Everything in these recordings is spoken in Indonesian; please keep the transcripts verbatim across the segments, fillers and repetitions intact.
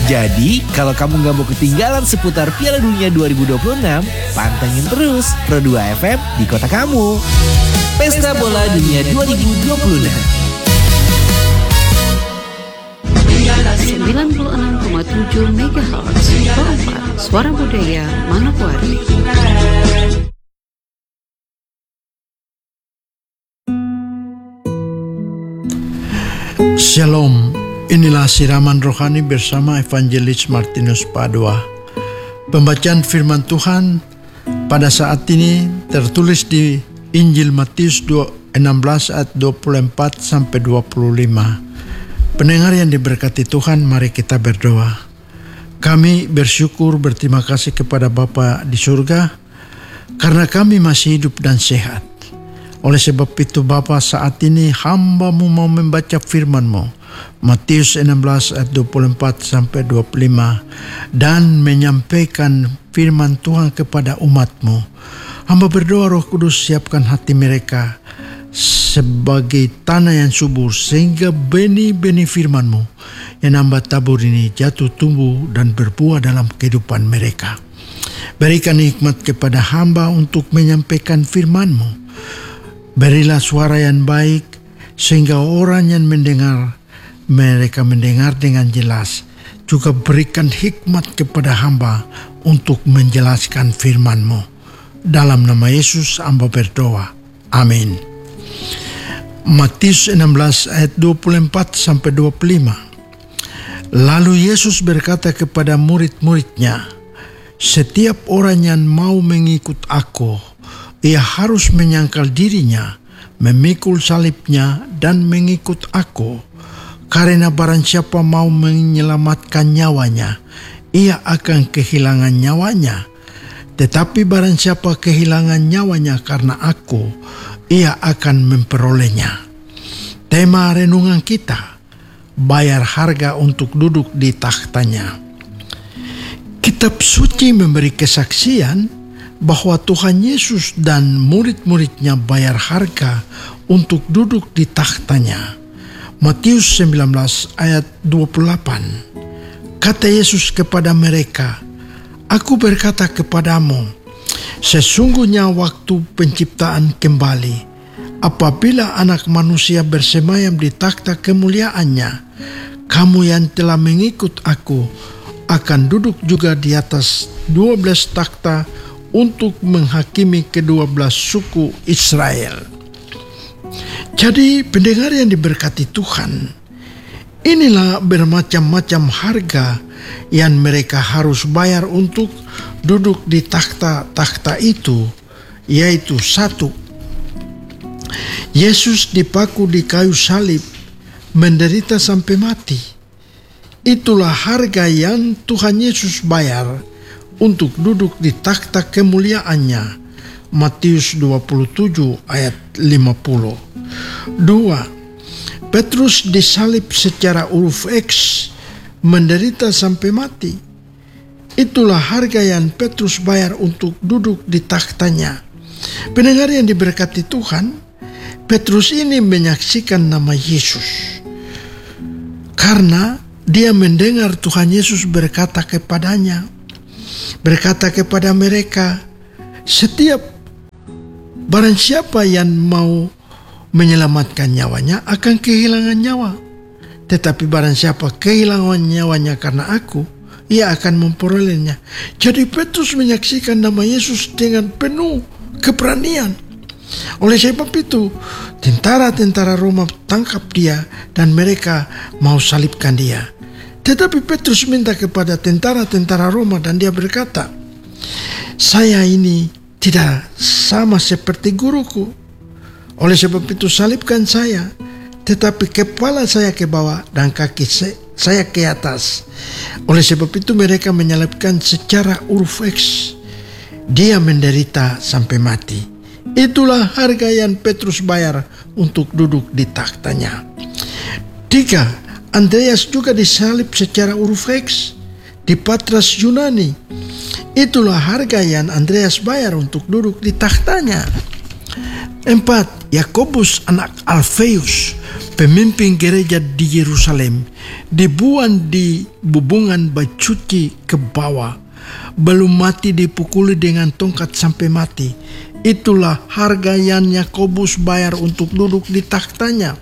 Jadi, kalau kamu gak mau ketinggalan seputar Piala Dunia dua ribu dua puluh enam, pantengin terus Pro dua F M di kota kamu. Pesta Bola Dunia dua ribu dua puluh enam. sembilan puluh enam koma tujuh megahertz Pro empat, Suara Budaya Manokwari. Shalom, inilah siraman rohani bersama Evangelis Martinus Padua. Pembacaan firman Tuhan pada saat ini tertulis di Injil Matius enam belas ayat dua puluh empat sampai dua puluh lima. Pendengar yang diberkati Tuhan, mari kita berdoa. Kami bersyukur berterima kasih kepada Bapa di surga karena kami masih hidup dan sehat. Oleh sebab itu Bapa, saat ini hamba-Mu mau membaca firman-Mu, Matius enam belas ayat dua puluh empat sampai dua puluh lima, dan menyampaikan firman Tuhan kepada umat-Mu. Hamba berdoa Roh Kudus siapkan hati mereka sebagai tanah yang subur, sehingga benih-benih firman-Mu yang hamba tabur ini jatuh tumbuh dan berbuah dalam kehidupan mereka. Berikan hikmat kepada hamba untuk menyampaikan firman-Mu. Berilah suara yang baik sehingga orang yang mendengar, mereka mendengar dengan jelas. Juga berikan hikmat kepada hamba untuk menjelaskan firman-Mu. Dalam nama Yesus hamba berdoa. Amin. Matius enam belas ayat dua puluh empat sampai dua puluh lima. Lalu Yesus berkata kepada murid-muridnya, setiap orang yang mau mengikut aku, ia harus menyangkal dirinya, memikul salibnya dan mengikut aku. Karena barang siapa mau menyelamatkan nyawanya, ia akan kehilangan nyawanya. Tetapi barang siapa kehilangan nyawanya karena aku, ia akan memperolehnya. Tema renungan kita, bayar harga untuk duduk di takhtanya. Kitab suci memberi kesaksian bahwa Tuhan Yesus dan murid-muridnya bayar harga untuk duduk di takhtanya. Matius sembilan belas ayat dua puluh delapan. Kata Yesus kepada mereka, aku berkata kepadamu, sesungguhnya waktu penciptaan kembali, apabila anak manusia bersemayam di takhta kemuliaannya, kamu yang telah mengikut aku akan duduk juga di atas dua belas takhta untuk menghakimi kedua belas suku Israel. Jadi pendengar yang diberkati Tuhan, inilah bermacam-macam harga yang mereka harus bayar untuk duduk di takhta-takhta itu, yaitu satu, Yesus dipaku di kayu salib, menderita sampai mati. Itulah harga yang Tuhan Yesus bayar untuk duduk di takhta kemuliaannya. Matius dua puluh tujuh ayat lima puluh. Dua, Petrus disalib secara huruf X, menderita sampai mati. Itulah harga yang Petrus bayar untuk duduk di takhtanya. Pendengar yang diberkati Tuhan, Petrus ini menyaksikan nama Yesus karena dia mendengar Tuhan Yesus berkata kepadanya, berkata kepada mereka, setiap barang siapa yang mau menyelamatkan nyawanya akan kehilangan nyawa. Tetapi barang siapa kehilangan nyawanya karena aku, ia akan memperolehnya. Jadi Petrus menyaksikan nama Yesus dengan penuh keberanian. Oleh sebab itu, tentara-tentara Roma tangkap dia dan mereka mau salibkan dia. Tetapi Petrus minta kepada tentara-tentara Roma dan dia berkata, saya ini tidak sama seperti guruku. Oleh sebab itu salibkan saya, tetapi kepala saya ke bawah dan kaki saya ke atas. Oleh sebab itu mereka menyalibkan secara huruf X. Dia menderita sampai mati. Itulah harga yang Petrus bayar untuk duduk di takhtanya. Tiga, Andreas juga disalib secara huruf X di Patras Yunani. Itulah harga yang Andreas bayar untuk duduk di takhtanya. Empat, Yakobus anak Alfeus, pemimpin gereja di Yerusalem, dibuang di bubungan bacuci ke bawah, belum mati dipukuli dengan tongkat sampai mati. Itulah harga yang Yakobus bayar untuk duduk di takhtanya.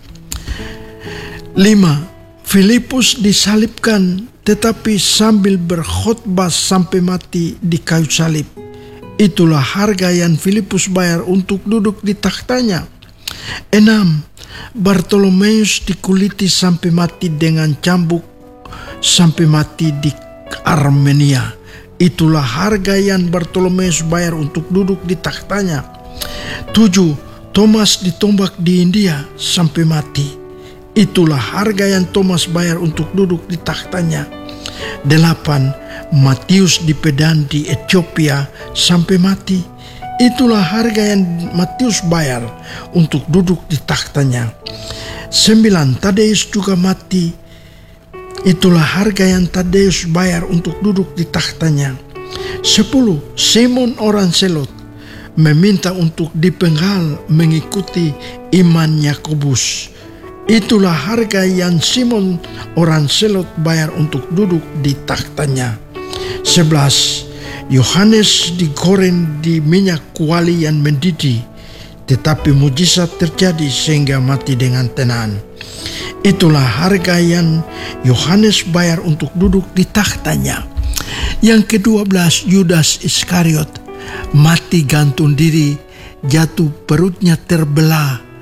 Lima, Filipus disalibkan tetapi sambil berkhotbah sampai mati di kayu salib. Itulah harga yang Filipus bayar untuk duduk di takhtanya. Enam, Bartolomeus dikuliti sampai mati dengan cambuk sampai mati di Armenia. Itulah harga yang Bartolomeus bayar untuk duduk di takhtanya. Tujuh, Thomas ditombak di India sampai mati. Itulah harga yang Thomas bayar untuk duduk di takhtanya. Delapan, Matius dipedang di Ethiopia sampai mati. Itulah harga yang Matius bayar untuk duduk di takhtanya. Sembilan, Tadeus juga mati. Itulah harga yang Tadeus bayar untuk duduk di takhtanya. Sepuluh, Simon orang Selot meminta untuk dipenggal mengikuti iman Yakobus. Itulah harga yang Simon orang Selot bayar untuk duduk di takhtanya. Sebelas, Yohanes digoreng di minyak kuali yang mendidih, tetapi mujizat terjadi sehingga mati dengan tenang. Itulah harga yang Yohanes bayar untuk duduk di takhtanya. Yang kedua belas, Yudas Iskariot mati gantung diri, jatuh perutnya terbelah.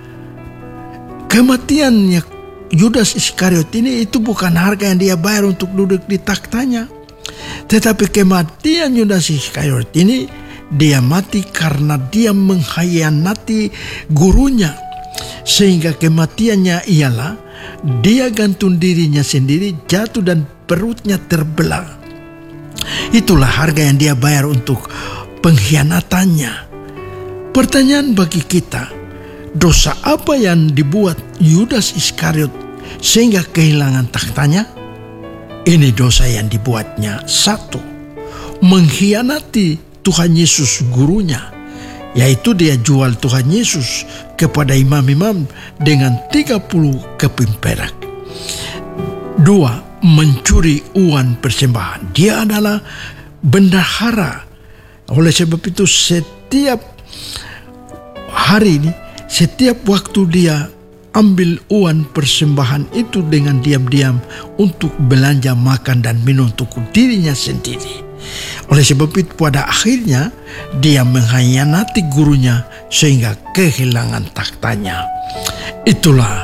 Kematian Yudas Iskariot ini itu bukan harga yang dia bayar untuk duduk di takhtanya. Tetapi kematian Yudas Iskariot ini dia mati karena dia mengkhianati gurunya. Sehingga kematiannya ialah dia gantung dirinya sendiri, jatuh dan perutnya terbelah. Itulah harga yang dia bayar untuk pengkhianatannya. Pertanyaan bagi kita, dosa apa yang dibuat Yudas Iskariot sehingga kehilangan takhtanya? Ini dosa yang dibuatnya. Satu, mengkhianati Tuhan Yesus gurunya, yaitu dia jual Tuhan Yesus kepada imam-imam dengan tiga puluh keping perak. Dua, mencuri uang persembahan. Dia adalah bendahara. Oleh sebab itu setiap hari ini, setiap waktu dia ambil uang persembahan itu dengan diam-diam untuk belanja makan dan minum untuk dirinya sendiri. Oleh sebab itu pada akhirnya dia mengkhianati gurunya sehingga kehilangan takhtanya. Itulah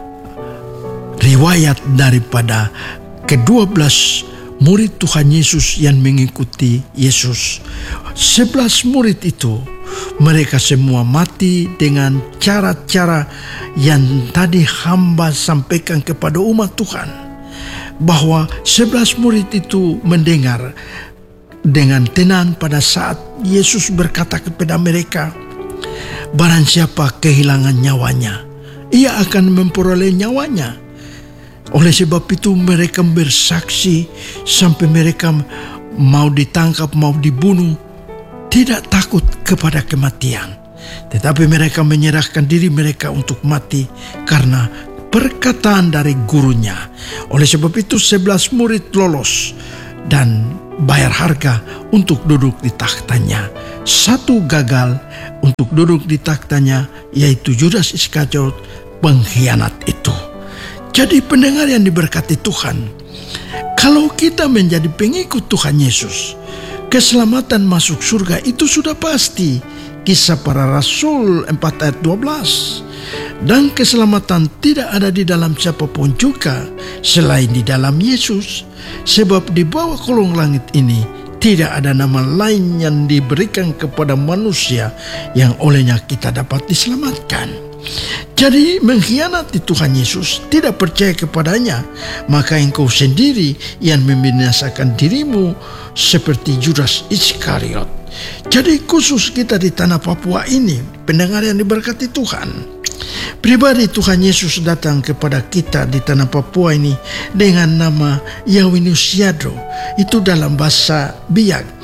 riwayat daripada kedua belas murid Tuhan Yesus yang mengikuti Yesus. Sebelas murid itu mereka semua mati dengan cara-cara yang tadi hamba sampaikan kepada umat Tuhan. Bahwa sebelas murid itu mendengar dengan tenang pada saat Yesus berkata kepada mereka, barang siapa kehilangan nyawanya, ia akan memperoleh nyawanya. Oleh sebab itu mereka bersaksi sampai mereka mau ditangkap, mau dibunuh, tidak takut kepada kematian. Tetapi mereka menyerahkan diri mereka untuk mati karena perkataan dari gurunya. Oleh sebab itu sebelas murid lolos dan bayar harga untuk duduk di takhtanya. Satu gagal untuk duduk di takhtanya, yaitu Yudas Iskariot, pengkhianat itu. Jadi pendengar yang diberkati Tuhan, kalau kita menjadi pengikut Tuhan Yesus, keselamatan masuk surga itu sudah pasti. Kisah Para Rasul empat ayat dua belas. Dan keselamatan tidak ada di dalam siapapun juga selain di dalam Yesus. Sebab di bawah kolong langit ini tidak ada nama lain yang diberikan kepada manusia yang olehnya kita dapat diselamatkan. Jadi mengkhianati Tuhan Yesus, tidak percaya kepadanya, maka engkau sendiri yang membinasakan dirimu seperti Yudas Iskariot. Jadi khusus kita di tanah Papua ini, pendengar yang diberkati Tuhan, pribadi Tuhan Yesus datang kepada kita di tanah Papua ini dengan nama Yahweh Nusiado, itu dalam bahasa Biak.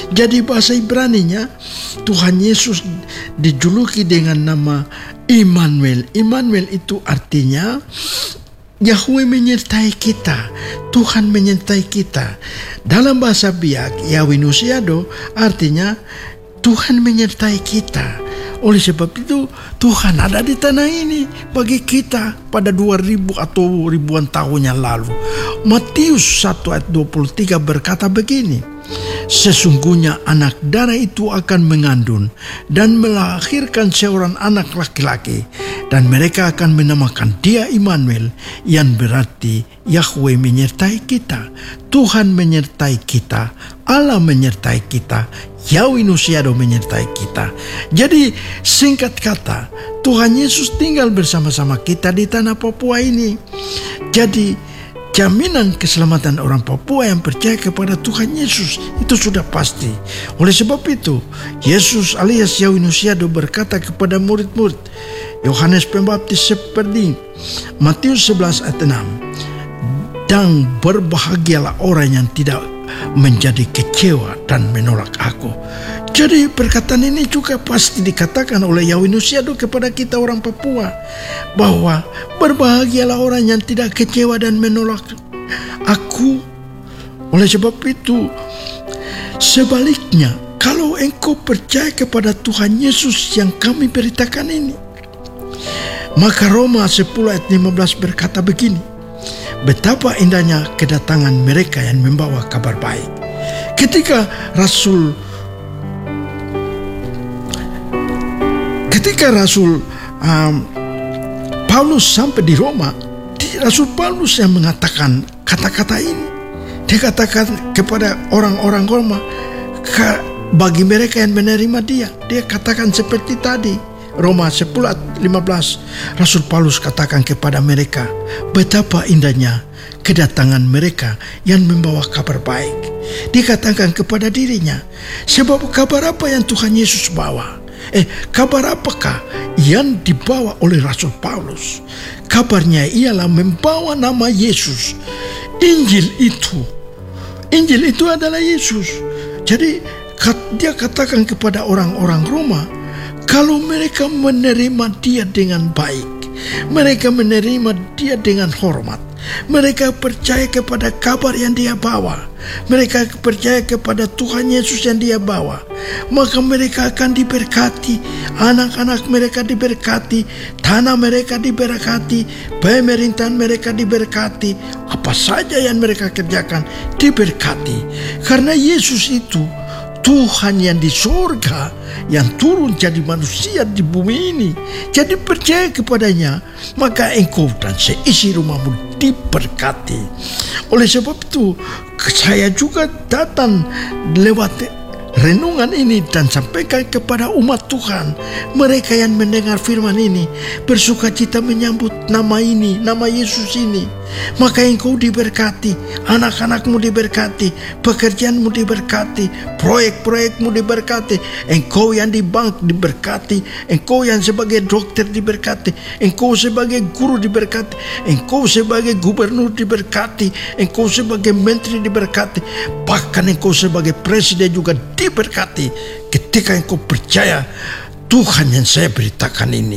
Jadi bahasa Ibraninya Tuhan Yesus dijuluki dengan nama Immanuel. Immanuel itu artinya Yahweh menyertai kita, Tuhan menyertai kita. Dalam bahasa Biak, Yahweh Nusiado artinya Tuhan menyertai kita. Oleh sebab itu Tuhan ada di tanah ini bagi kita pada dua ribu atau ribuan tahun yang lalu. Matius satu ayat dua puluh tiga berkata begini, sesungguhnya anak darah itu akan mengandung dan melahirkan seorang anak laki-laki, dan mereka akan menamakan dia Immanuel, yang berarti Yahweh menyertai kita, Tuhan menyertai kita, Allah menyertai kita, Yahweh Nusiado menyertai kita. Jadi singkat kata, Tuhan Yesus tinggal bersama-sama kita di tanah Papua ini. Jadi jaminan keselamatan orang Papua yang percaya kepada Tuhan Yesus itu sudah pasti. Oleh sebab itu, Yesus alias Yahweh Nusiado berkata kepada murid-murid Yohanes Pembaptis seperti Matius sebelas ayat enam, dan berbahagialah orang yang tidak menjadi kecewa dan menolak aku. Jadi perkataan ini juga pasti dikatakan oleh Yahweh Nusiado kepada kita orang Papua, bahwa berbahagialah orang yang tidak kecewa dan menolak aku. Oleh sebab itu, sebaliknya, kalau engkau percaya kepada Tuhan Yesus yang kami beritakan ini, maka Roma sepuluh ayat lima belas berkata begini, betapa indahnya kedatangan mereka yang membawa kabar baik. Ketika Rasul Ketika Rasul um, Paulus sampai di Roma, Rasul Paulus yang mengatakan kata-kata ini. Dia katakan kepada orang-orang Roma, bagi mereka yang menerima dia, dia katakan seperti tadi, Roma sepuluh ayat lima belas, Rasul Paulus katakan kepada mereka, betapa indahnya kedatangan mereka yang membawa kabar baik. Dikatakan kepada dirinya, sebab kabar apa yang Tuhan Yesus bawa? Eh, kabar apakah yang dibawa oleh Rasul Paulus? Kabarnya ialah membawa nama Yesus. Injil itu, Injil itu adalah Yesus. Jadi dia katakan kepada orang-orang Roma, kalau mereka menerima dia dengan baik, mereka menerima dia dengan hormat, mereka percaya kepada kabar yang dia bawa, mereka percaya kepada Tuhan Yesus yang dia bawa, maka mereka akan diberkati, anak-anak mereka diberkati, tanah mereka diberkati, pemerintahan mereka diberkati, apa saja yang mereka kerjakan diberkati. Karena Yesus itu Tuhan yang di surga yang turun jadi manusia di bumi ini. Jadi percaya kepadanya, maka engkau dan seisi rumahmu diberkati. Oleh sebab itu, saya juga datang lewat renungan ini dan sampaikan kepada umat Tuhan, mereka yang mendengar firman ini bersukacita menyambut nama ini, nama Yesus ini, maka engkau diberkati, anak-anakmu diberkati, pekerjaanmu diberkati, proyek-proyekmu diberkati, engkau yang di bank diberkati, engkau yang sebagai dokter diberkati, engkau sebagai guru diberkati, engkau sebagai gubernur diberkati, engkau sebagai menteri diberkati, bahkan engkau sebagai presiden juga diberkati ketika engkau percaya Tuhan yang saya beritakan ini.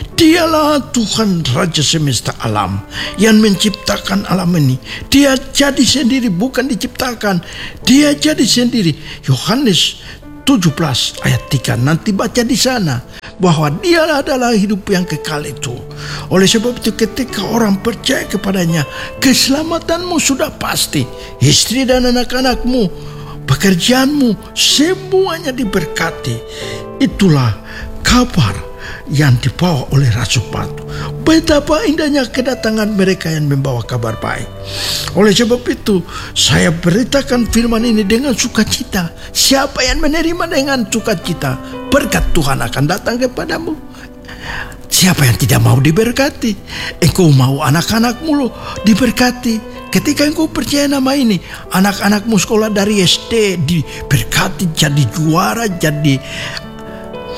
Dialah Tuhan Raja semesta alam yang menciptakan alam ini. Dia jadi sendiri, bukan diciptakan. Dia jadi sendiri. Yohanes tujuh belas ayat tiga, nanti baca di sana, bahwa dia adalah hidup yang kekal itu. Oleh sebab itu, ketika orang percaya kepadanya, keselamatanmu sudah pasti. Istri dan anak-anakmu, pekerjaanmu, semuanya diberkati. Itulah kabar yang dibawa oleh Rasul Paulus. Betapa indahnya kedatangan mereka yang membawa kabar baik. Oleh sebab itu, saya beritakan firman ini dengan sukacita. Siapa yang menerima dengan sukacita, berkat Tuhan akan datang kepadamu. Siapa yang tidak mau diberkati? Engkau mau anak-anakmu loh diberkati. Ketika engkau percaya nama ini, anak-anakmu sekolah dari S D diberkati, jadi juara, jadi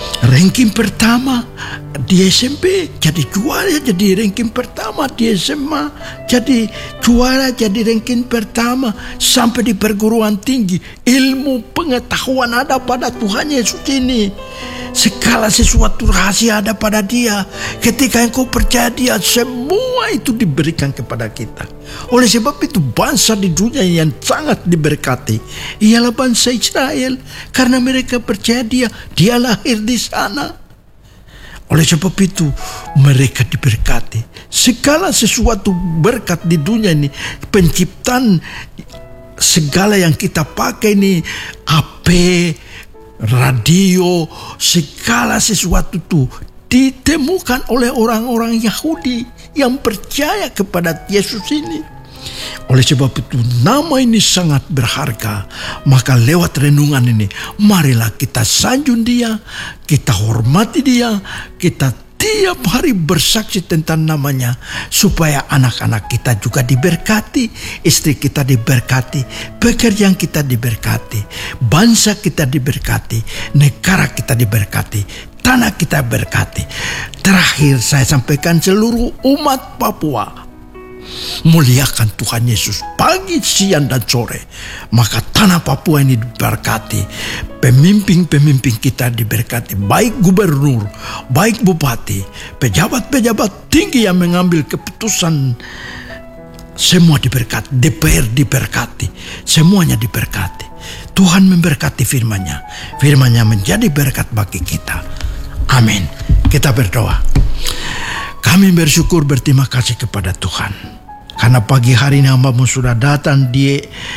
ranking pertama di S M P, jadi juara, jadi ranking pertama di S M A, jadi juara, jadi ranking pertama, sampai di perguruan tinggi. Ilmu pengetahuan ada pada Tuhan Yesus ini. Segala sesuatu rahasia ada pada Dia. Ketika engkau percaya Dia, semua itu diberikan kepada kita. Oleh sebab itu bangsa di dunia yang sangat diberkati ialah bangsa Israel, karena mereka percaya Dia. Dia lahir di sana. Oleh sebab itu mereka diberkati. Segala sesuatu berkat di dunia ini, penciptaan segala yang kita pakai ini, H P, radio, segala sesuatu itu ditemukan oleh orang-orang Yahudi yang percaya kepada Yesus ini. Oleh sebab itu nama ini sangat berharga. Maka lewat renungan ini, marilah kita sanjung Dia, kita hormati Dia, kita tiap hari bersaksi tentang namanya, supaya anak-anak kita juga diberkati, istri kita diberkati, pekerjaan kita diberkati, bangsa kita diberkati, negara kita diberkati, tanah kita berkati. Terakhir saya sampaikan, seluruh umat Papua muliakan Tuhan Yesus pagi, siang, dan sore. Maka tanah Papua ini diberkati. Pemimpin-pemimpin kita diberkati. Baik gubernur, baik bupati, pejabat-pejabat tinggi yang mengambil keputusan, semua diberkati. D P R diberkati. Semuanya diberkati. Tuhan memberkati firman-Nya. Firman-Nya menjadi berkat bagi kita. Amin. Kita berdoa. Kami bersyukur, berterima kasih kepada Tuhan, karena pagi hari ini hamba-Mu sudah datang di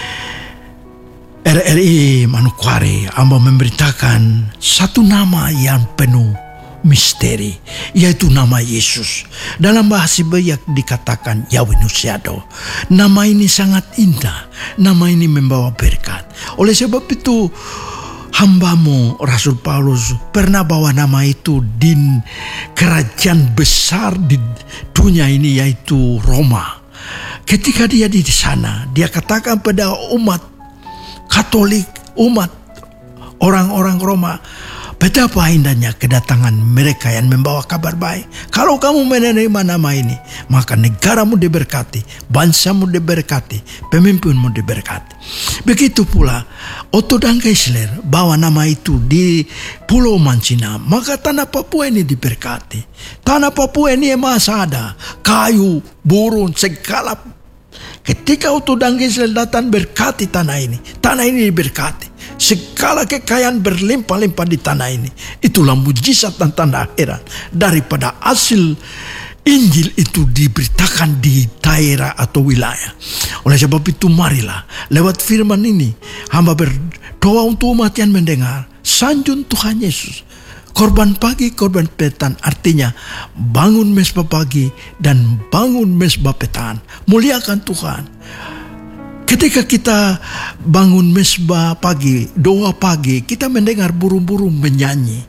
R R I Manokwari. Hamba memberitakan satu nama yang penuh misteri, yaitu nama Yesus. Dalam bahasa Bayak dikatakan Yahweh Nusiado. Nama ini sangat indah. Nama ini membawa berkat. Oleh sebab itu hamba-Mu Rasul Paulus pernah bawa nama itu di kerajaan besar di dunia ini, yaitu Roma. Ketika dia di sana, dia katakan pada umat Katolik, umat orang-orang Roma, betapa indahnya kedatangan mereka yang membawa kabar baik. Kalau kamu menerima nama ini, maka negaramu diberkati, bangsamu diberkati, pemimpinmu diberkati. Begitu pula Otto dan Geisler bawa nama itu di Pulau Mancina, maka tanah Papua ini diberkati. Tanah Papua ini emas ada, kayu, burung, segala. Ketika Otto dan Geisler datang berkati tanah ini, tanah ini diberkati. Segala kekayaan berlimpah-limpah di tanah ini. Itulah mujizat dan tanda akhirat daripada hasil Injil itu diberitakan di daerah atau wilayah. Oleh sebab itu marilah lewat firman ini hamba berdoa untuk umat yang mendengar. Sanjung Tuhan Yesus. Korban pagi, korban petang, artinya bangun mesbah pagi dan bangun mesbah petang. Muliakan Tuhan. Ketika kita bangun mesbah pagi, doa pagi, kita mendengar burung-burung menyanyi.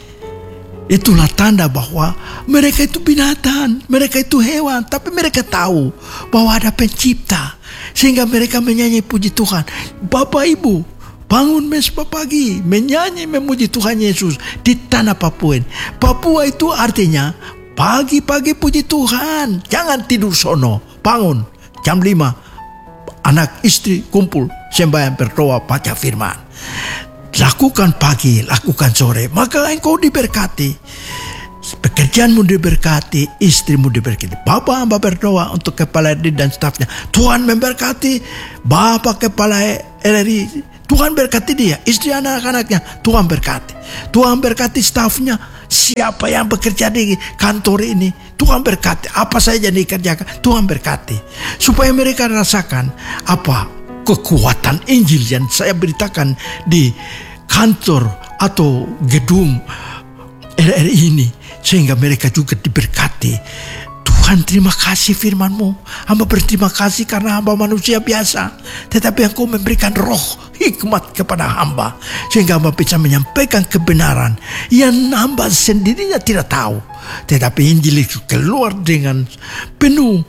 Itulah tanda bahwa mereka itu binatang, mereka itu hewan, tapi mereka tahu bahwa ada pencipta. Sehingga mereka menyanyi puji Tuhan. Bapak Ibu, bangun mesbah pagi, menyanyi memuji Tuhan Yesus di tanah Papua. Papua itu artinya pagi-pagi puji Tuhan. Jangan tidur sono, bangun jam lima. Anak istri kumpul, sembahyang, berdoa, baca firman. Lakukan pagi, lakukan sore, maka engkau diberkati. Pekerjaanmu diberkati, istrimu diberkati. Bapak hamba berdoa untuk kepala R R I dan stafnya. Tuhan memberkati Bapak kepala R R I. Tuhan berkati dia, istri anak-anaknya. Tuhan berkati. Tuhan berkati stafnya. Siapa yang bekerja di kantor ini, Tuhan berkati. Apa saja dikerjakan, Tuhan berkati. Supaya mereka rasakan apa kekuatan Injil yang saya beritakan di kantor atau gedung R R I ini. Sehingga mereka juga diberkati. Tuhan, terima kasih firman-Mu. Hamba berterima kasih karena hamba manusia biasa. Tetapi Engkau memberikan roh hikmat kepada hamba. Sehingga hamba bisa menyampaikan kebenaran yang hamba sendirinya tidak tahu. Tetapi Injil itu keluar dengan penuh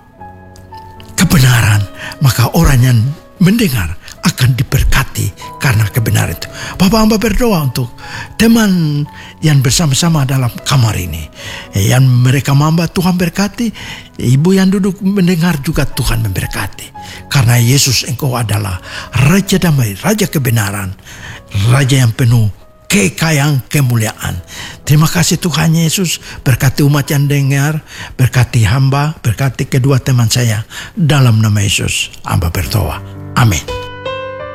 kebenaran. Maka orang yang mendengar akan diberkati karena karena kebenaran itu. Bapak hamba berdoa untuk teman yang bersama-sama dalam kamar ini, yang mereka hamba Tuhan berkati, ibu yang duduk mendengar juga Tuhan memberkati. Karena Yesus engkau adalah Raja damai, Raja kebenaran, Raja yang penuh kekayaan kemuliaan. Terima kasih Tuhan Yesus, berkati umat yang dengar, berkati hamba, berkati kedua teman saya, dalam nama Yesus hamba berdoa, amin.